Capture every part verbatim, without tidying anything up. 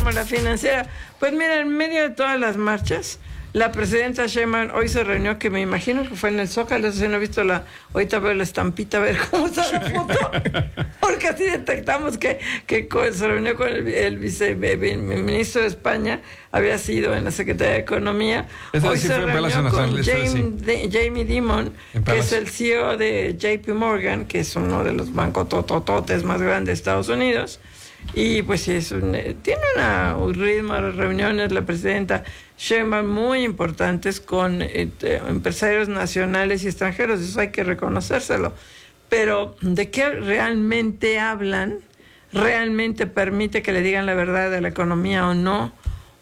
como la financiera. Pues mira, en medio de todas las marchas, la presidenta Sheinbaum hoy se reunió, que me imagino que fue en el Zócalo, si no he visto la, ahorita veo la estampita, a ver cómo está la foto, porque así detectamos que, que se reunió con el, el viceministro de España, había sido en la Secretaría de Economía. Esa hoy sí se fue reunió con Nacional, James, sí. de, Jamie Dimon, que es el C E O de J P Morgan, que es uno de los bancos totototes más grandes de Estados Unidos. Y pues sí, es un, tiene una, un ritmo de reuniones la presidenta Sheinbaum muy importantes con eh, empresarios nacionales y extranjeros, eso hay que reconocérselo. Pero ¿de qué realmente hablan? ¿Realmente permite que le digan la verdad de la economía o no?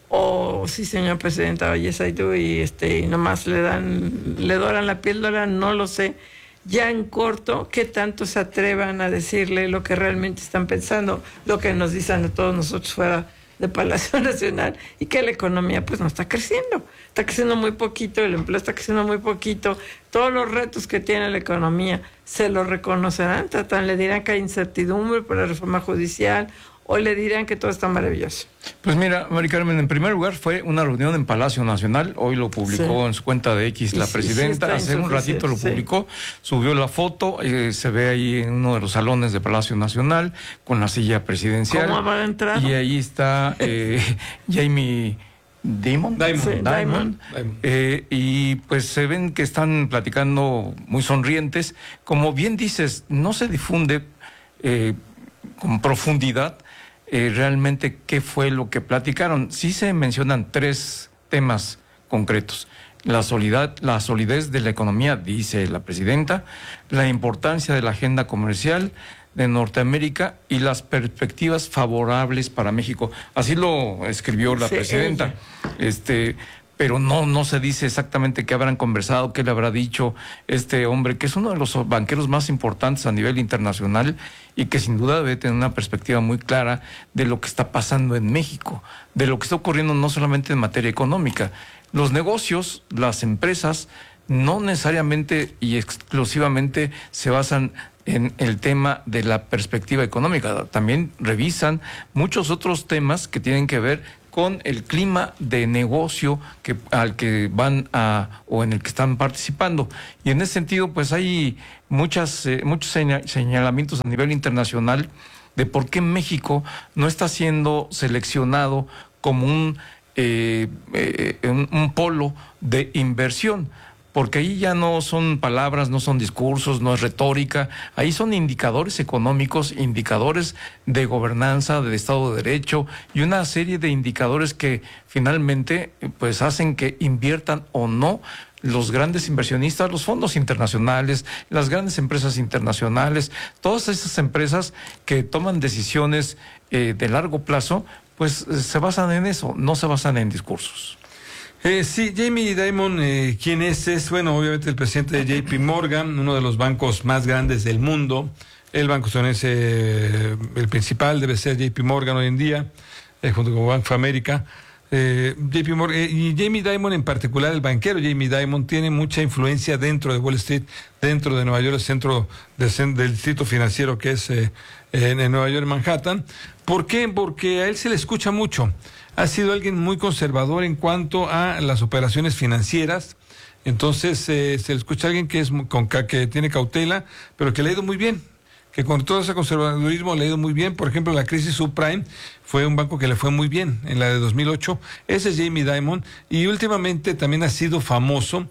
O sí, señor presidenta, yes I do, y este, y nomás le dan, le doran la píldora, no lo sé. Ya en corto, ¿qué tanto se atrevan a decirle lo que realmente están pensando? Lo que nos dicen a todos nosotros fuera de Palacio Nacional, y que la economía pues no está creciendo, está creciendo muy poquito, el empleo está creciendo muy poquito, todos los retos que tiene la economía se los reconocerán, tratan, le dirán que hay incertidumbre por la reforma judicial, o le dirán que todo está maravilloso. Pues mira, Mari Carmen, en primer lugar fue una reunión en Palacio Nacional, hoy lo publicó sí. en su cuenta de X la presidenta, sí, hace un ratito lo publicó, sí. subió la foto, eh, se ve ahí en uno de los salones de Palacio Nacional, con la silla presidencial. ¿Cómo van a entrar? Y ahí está eh, Jamie Dimon, Diamond, sí, Diamond, Diamond. Eh, y pues se ven que están platicando muy sonrientes. Como bien dices, no se difunde eh, con profundidad Eh, realmente qué fue lo que platicaron. Sí se mencionan tres temas concretos: la solidez, la solidez de la economía, dice la presidenta, la importancia de la agenda comercial de Norteamérica y las perspectivas favorables para México. Así lo escribió la sí, presidenta. Ella. Este, pero no, no se dice exactamente qué habrán conversado, qué le habrá dicho este hombre, que es uno de los banqueros más importantes a nivel internacional y que sin duda debe tener una perspectiva muy clara de lo que está pasando en México, de lo que está ocurriendo no solamente en materia económica. Los negocios, las empresas, no necesariamente y exclusivamente se basan en el tema de la perspectiva económica, también revisan muchos otros temas que tienen que ver con el clima de negocio que al que van a o en el que están participando. Y en ese sentido, pues hay muchas eh, muchos señalamientos a nivel internacional de por qué México no está siendo seleccionado como un eh, eh, un, un polo de inversión. Porque ahí ya no son palabras, no son discursos, no es retórica, ahí son indicadores económicos, indicadores de gobernanza, de Estado de Derecho y una serie de indicadores que finalmente pues hacen que inviertan o no los grandes inversionistas, los fondos internacionales, las grandes empresas internacionales, todas esas empresas que toman decisiones eh, de largo plazo, pues eh, se basan en eso, no se basan en discursos. Eh, sí, Jamie Dimon, eh, ¿quién es? Es, bueno, obviamente el presidente de J P Morgan, uno de los bancos más grandes del mundo. El banco estadounidense, eh, el principal debe ser J P Morgan hoy en día, eh, junto con Bank of America. Eh, J P Morgan, eh, y Jamie Dimon en particular, el banquero Jamie Dimon, tiene mucha influencia dentro de Wall Street, dentro de Nueva York, el centro del, del distrito financiero que es eh, en, en Nueva York, Manhattan. ¿Por qué? Porque a él se le escucha mucho. Ha sido alguien muy conservador en cuanto a las operaciones financieras. Entonces eh, se le escucha a alguien que es con que tiene cautela, pero que le ha ido muy bien, que con todo ese conservadurismo le ha ido muy bien. Por ejemplo, la crisis subprime fue un banco que le fue muy bien en la de dos mil ocho. Ese es Jamie Dimon, y últimamente también ha sido famoso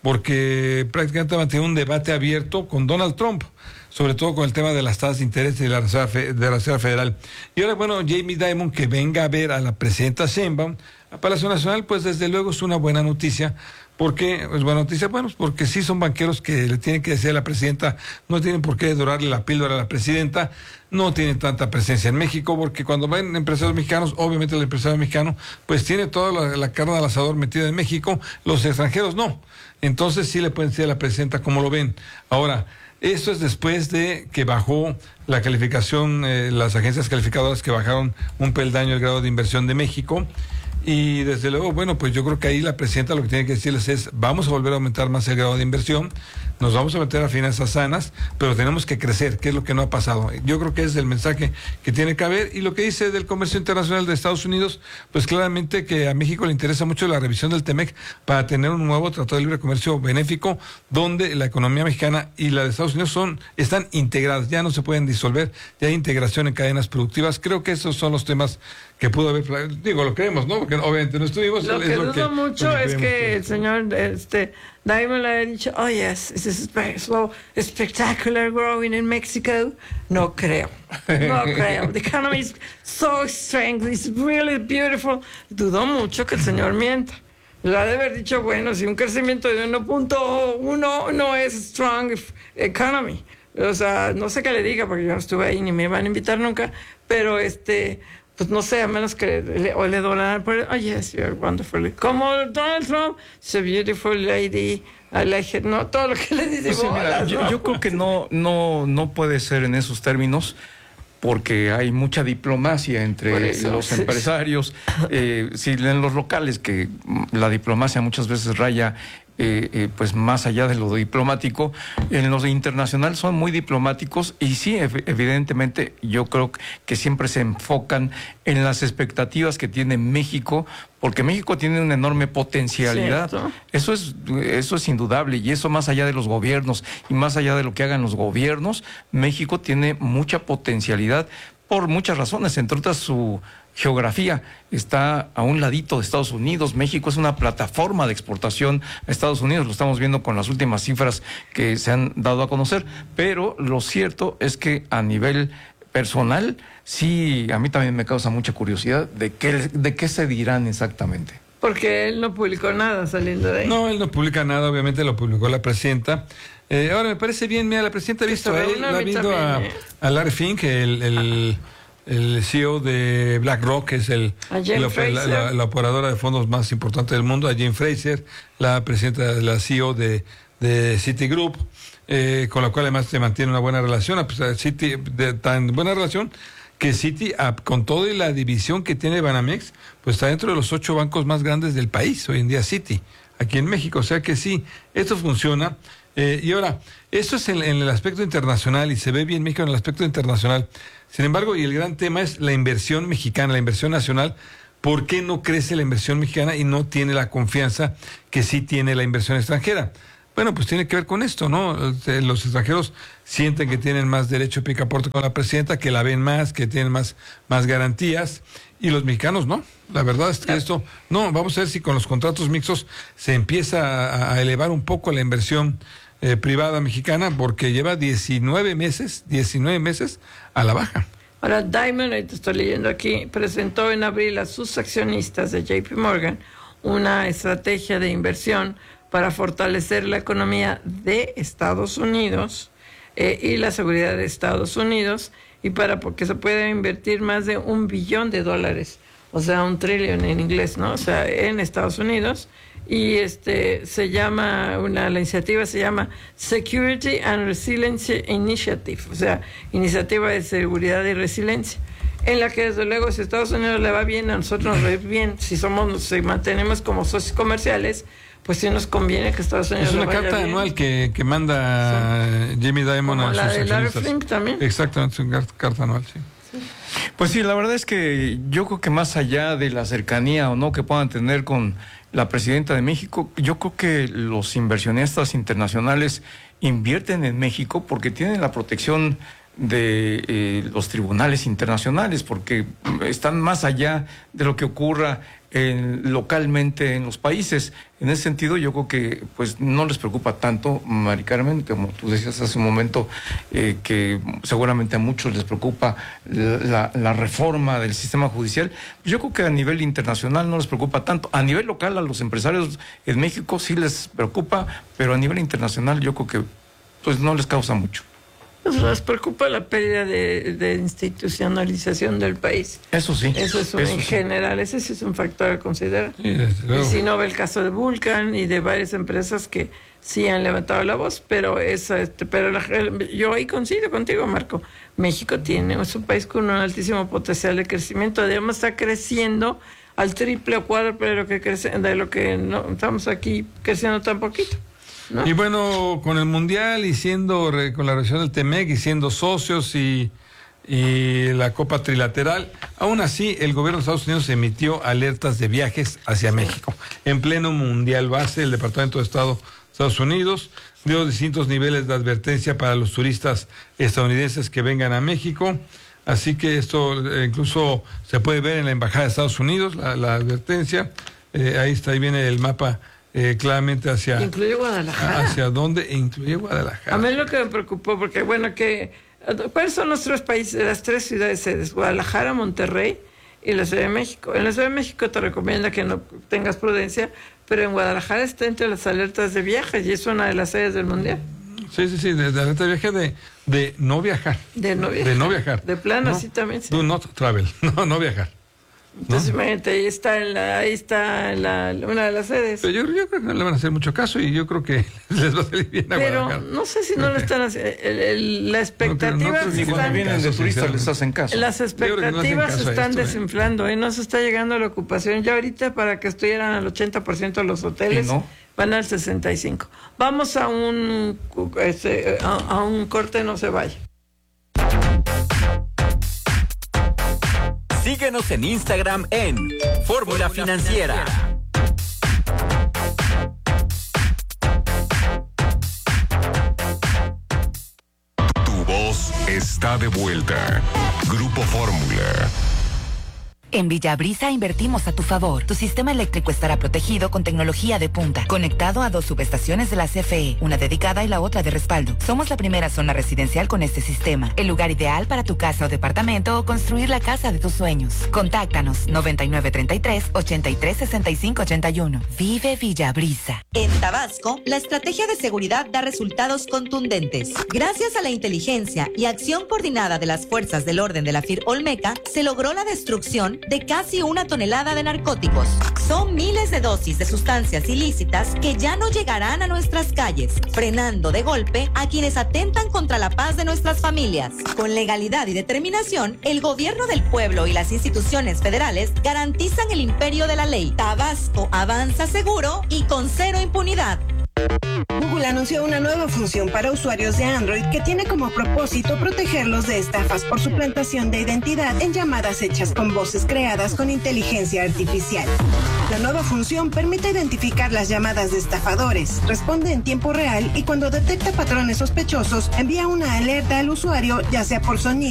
porque prácticamente ha mantenido un debate abierto con Donald Trump, sobre todo con el tema de las tasas de interés de la Reserva, de la Reserva Federal. Y ahora, bueno, Jamie Dimon, que venga a ver a la presidenta Sheinbaum a Palacio Nacional, pues desde luego es una buena noticia. ¿Por qué es buena noticia? Bueno, porque sí son banqueros que le tienen que decir a la presidenta, no tienen por qué dorarle la píldora a la presidenta, no tienen tanta presencia en México, porque cuando ven empresarios mexicanos, obviamente el empresario mexicano, pues tiene toda la, la carne al asador metida en México, los extranjeros no. Entonces sí le pueden decir a la presidenta cómo lo ven. Ahora, esto es después de que bajó la calificación, eh, las agencias calificadoras que bajaron un peldaño el grado de inversión de México. Y desde luego, bueno, pues yo creo que ahí la presidenta lo que tiene que decirles es, vamos a volver a aumentar más el grado de inversión, nos vamos a meter a finanzas sanas, pero tenemos que crecer, que es lo que no ha pasado. Yo creo que ese es el mensaje que tiene que haber. Y lo que dice del comercio internacional de Estados Unidos, pues claramente que a México le interesa mucho la revisión del TEMEC para tener un nuevo tratado de libre comercio benéfico, donde la economía mexicana y la de Estados Unidos son están integradas, ya no se pueden disolver, ya hay integración en cadenas productivas. Creo que esos son los temas que pudo haber, digo, lo creemos, ¿no? Porque obviamente no estuvimos. Lo que dudo mucho es que el señor este, Diamond le haya dicho, oh yes, this is very slow, spectacular growing in Mexico. No creo, no creo. The economy is so strong, it's really beautiful. Dudó mucho que el señor mienta. Le ha de haber dicho, bueno, si un crecimiento de uno punto uno no es strong economy. O sea, no sé qué le diga, porque yo no estuve ahí ni me van a invitar nunca, pero este... pues no sé, a menos que le, o le donaran por, oh yes, you're wonderful. Como Donald Trump, it's a beautiful lady, I like it, no, todo lo que le dice. Pues sí, mira, yo, yo creo que no, no, no puede ser en esos términos, porque hay mucha diplomacia entre eso, los sí. empresarios, eh, si en los locales, que la diplomacia muchas veces raya Eh, eh, pues más allá de lo diplomático, en los internacional son muy diplomáticos y sí, ev- evidentemente yo creo que siempre se enfocan en las expectativas que tiene México, porque México tiene una enorme potencialidad. ¿Cierto? Eso es, eso es indudable, y eso más allá de los gobiernos y más allá de lo que hagan los gobiernos, México tiene mucha potencialidad por muchas razones, entre otras su geografía, está a un ladito de Estados Unidos. México es una plataforma de exportación a Estados Unidos, lo estamos viendo con las últimas cifras que se han dado a conocer, pero lo cierto es que a nivel personal, sí, a mí también me causa mucha curiosidad de qué, de qué se dirán exactamente. Porque él no publicó nada saliendo de ahí. No, él no publica nada, obviamente lo publicó la presidenta. Eh, ahora, me parece bien, mira, la presidenta ha visto a él, ha visto a, a Larry Fink, el... el el C E O de BlackRock, que es el, el la, la, la operadora de fondos más importante del mundo, a Jim Fraser, la presidenta, la C E O de, de Citigroup, eh, con la cual además se mantiene una buena relación, a pesar de Citi, de tan buena relación que Citi, a, con toda la división que tiene Banamex, pues está dentro de los ocho bancos más grandes del país, hoy en día Citi, aquí en México. O sea que sí, esto funciona. Eh, y ahora, eso es en, en el aspecto internacional, y se ve bien México en el aspecto internacional. Sin embargo, y el gran tema es la inversión mexicana, la inversión nacional. ¿Por qué no crece la inversión mexicana y no tiene la confianza que sí tiene la inversión extranjera? Bueno, pues tiene que ver con esto, ¿no? Los extranjeros sienten que tienen más derecho a picaporte con la presidenta, que la ven más, que tienen más, más garantías, y los mexicanos no. La verdad es que esto, no, vamos a ver si con los contratos mixtos se empieza a, a elevar un poco la inversión Eh, privada mexicana, porque lleva diecinueve meses, diecinueve meses a la baja. Ahora, Diamond, ahorita estoy leyendo aquí, presentó en abril a sus accionistas de J P Morgan una estrategia de inversión para fortalecer la economía de Estados Unidos eh, y la seguridad de Estados Unidos, y para porque se pueda invertir más de un billón de dólares, o sea, un trillón en inglés, ¿no? O sea, en Estados Unidos. Y este se llama, una la iniciativa se llama Security and Resilience Initiative, o sea, iniciativa de seguridad y resiliencia, en la que desde luego si a Estados Unidos le va bien, a nosotros nos va bien. Si somos, si mantenemos como socios comerciales, pues sí nos conviene que Estados Unidos es una le vaya carta bien. anual que, que manda sí. Jamie Dimon a la sus de Larry accionistas. Fink también. Exactamente, es una carta anual, sí. sí. Pues sí, la verdad es que yo creo que más allá de la cercanía o no que puedan tener con la presidenta de México, yo creo que los inversionistas internacionales invierten en México porque tienen la protección de eh, los tribunales internacionales, porque están más allá de lo que ocurra en, localmente en los países. En ese sentido, yo creo que pues no les preocupa tanto, Mari Carmen, como tú decías hace un momento, eh, que seguramente a muchos les preocupa la, la reforma del sistema judicial. Yo creo que a nivel internacional no les preocupa tanto. A nivel local, a los empresarios en México sí les preocupa, pero a nivel internacional yo creo que pues no les causa mucho. Pues les preocupa la pérdida de, de institucionalización del país. Eso sí. Eso es un, eso en sí. general, ese sí es un factor a considerar. Sí, desde luego. Y si no ve el caso de Vulcan y de varias empresas que sí han levantado la voz, pero esa, este, pero la, yo ahí coincido contigo, Marco. México tiene, es un país con un altísimo potencial de crecimiento, además está creciendo al triple o cuádruple de lo que crece, de lo que no estamos aquí creciendo tan poquito. ¿no? Y bueno, con el Mundial y siendo, con la reacción del Temec y siendo socios y, y la Copa Trilateral, aún así el gobierno de Estados Unidos emitió alertas de viajes hacia México. En pleno Mundial base, el Departamento de Estado de Estados Unidos dio distintos niveles de advertencia para los turistas estadounidenses que vengan a México. Así que esto eh, incluso se puede ver en la Embajada de Estados Unidos, la, la advertencia. Eh, ahí está, ahí viene el mapa eh, claramente hacia... Incluye Guadalajara. ¿Hacia dónde? E incluye Guadalajara. A mí lo que me preocupó, porque bueno, que ¿cuáles son los tres países, las tres ciudades sedes? Guadalajara, Monterrey y la Ciudad de México. En la Ciudad de México te recomienda que no tengas prudencia, pero en Guadalajara está entre las alertas de viajes y es una de las sedes del Mundial. Sí, sí, sí, de, de alerta de viaje de, de no viajar. De no viajar. De no viajar. De plano, no, sí también. Sí. Do not travel, no, no viajar. Entonces, ¿no? imagínate, ahí está, en la, ahí está en la, una de las sedes. Pero yo, yo creo que no le van a hacer mucho caso y yo creo que les va a salir bien a Pero Guadalajara. no sé si no lo están haciendo. El, el, la expectativa No, pero no, Ni Están- cuando vienen de caso, turistas les hacen caso. Las Yo creo que no hacen expectativas caso se a están esto, ¿eh? desinflando, ¿eh? No se está llegando a la ocupación. Ya ahorita para que estuvieran al ochenta por ciento los hoteles, ¿Y no? van al sesenta y cinco por ciento. Vamos a un, este, a, a un corte, no se vaya. Síguenos en Instagram en Fórmula Financiera. Tu voz está de vuelta. Grupo Fórmula. En Villabrisa invertimos a tu favor. Tu sistema eléctrico estará protegido con tecnología de punta, conectado a dos subestaciones de la C F E, una dedicada y la otra de respaldo. Somos la primera zona residencial con este sistema, el lugar ideal para tu casa o departamento o construir la casa de tus sueños. Contáctanos noventa y nueve treinta y tres, ochenta y tres sesenta y cinco ochenta y uno. Vive Villabrisa. En Tabasco, la estrategia de seguridad da resultados contundentes. Gracias a la inteligencia y acción coordinada de las fuerzas del orden de la F I R Olmeca, se logró la destrucción de casi una tonelada de narcóticos. Son miles de dosis de sustancias ilícitas que ya no llegarán a nuestras calles, frenando de golpe a quienes atentan contra la paz de nuestras familias. Con legalidad y determinación, el gobierno del pueblo y las instituciones federales garantizan el imperio de la ley. Tabasco avanza seguro y con cero impunidad. Google anunció una nueva función para usuarios de Android que tiene como propósito protegerlos de estafas por suplantación de identidad en llamadas hechas con voces creadas con inteligencia artificial. La nueva función permite identificar las llamadas de estafadores, responde en tiempo real y cuando detecta patrones sospechosos envía una alerta al usuario, ya sea por sonido